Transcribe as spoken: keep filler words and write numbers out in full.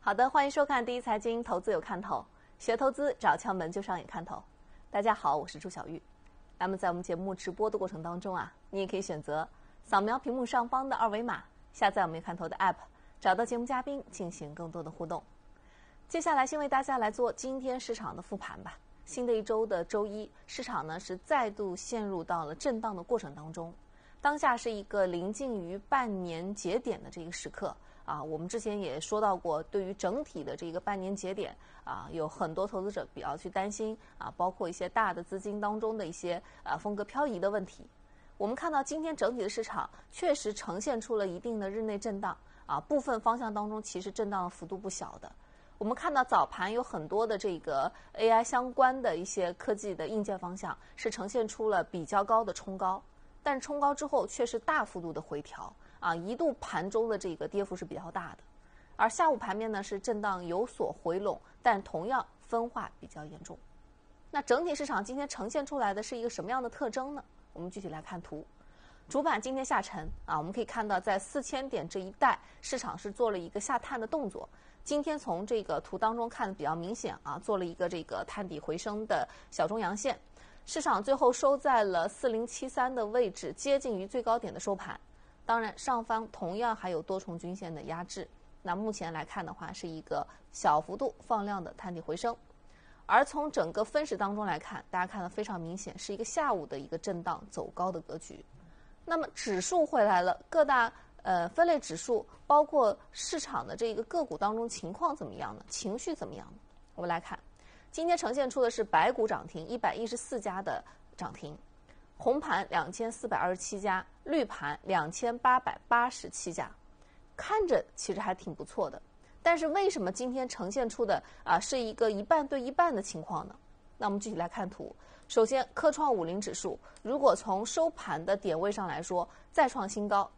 好的，欢迎收看第一财经投资有看头，学投资找窍门就上眼看头。大家好，我是朱小玉。那么在我们节目直播的过程当中啊，你也可以选择扫描屏幕上方的二维码，下载我们有看头的 App， 找到节目嘉宾进行更多的互动。接下来先为大家来做今天市场的复盘吧。新的一周的周一，市场呢是再度陷入到了震荡的过程当中。当下是一个临近于半年节点的这个时刻啊，我们之前也说到过，对于整体的这个半年节点啊，有很多投资者比较去担心啊，包括一些大的资金当中的一些啊风格漂移的问题。我们看到今天整体的市场确实呈现出了一定的日内震荡啊，部分方向当中其实震荡的幅度不小的。我们看到早盘有很多的这个 A I 相关的一些科技的硬件方向是呈现出了比较高的冲高，但是冲高之后却是大幅度的回调啊，一度盘中的这个跌幅是比较大的。而下午盘面呢是震荡有所回笼，但同样分化比较严重。那整体市场今天呈现出来的是一个什么样的特征呢？我们具体来看图。主板今天下沉啊，我们可以看到在四千点这一带，市场是做了一个下探的动作。今天从这个图当中看的比较明显啊，做了一个这个探底回升的小中阳线，市场最后收在了四零七三的位置，接近于最高点的收盘。当然上方同样还有多重均线的压制，那目前来看的话是一个小幅度放量的探底回升。而从整个分时当中来看，大家看得非常明显，是一个下午的一个震荡走高的格局。那么指数回来了，各大呃分类指数包括市场的这个个股当中情况怎么样呢？情绪怎么样呢？我们来看，今天呈现出的是白股涨停一百一十四家的涨停，红盘两千四百二十七家，绿盘两千八百八十七家，看着其实还挺不错的。但是为什么今天呈现出的啊是一个一半对一半的情况呢？那我们具体来看图。首先，科创五零指数如果从收盘的点位上来说，再创新高